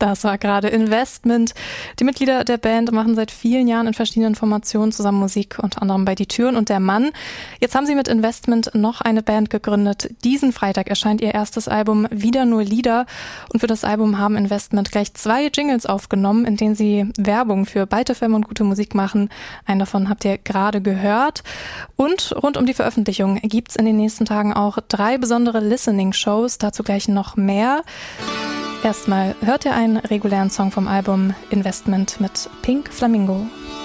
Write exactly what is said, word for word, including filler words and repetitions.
Das war gerade Investment. Die Mitglieder der Band machen seit vielen Jahren in verschiedenen Formationen zusammen Musik, unter anderem bei Die Türen und der Mann. Jetzt haben sie mit Investment noch eine Band gegründet. Diesen Freitag erscheint ihr erstes Album Wieder nur Lieder. Und für das Album haben Investment gleich zwei Jingles aufgenommen, in denen sie Werbung für Byte F M und gute Musik machen. Einen davon habt ihr gerade gehört. Und rund um die Veröffentlichung gibt's in den nächsten Tagen auch drei besondere Listening-Shows. Dazu gleich noch mehr. Erstmal hört ihr einen regulären Song vom Album Investment mit Pink Flamingo.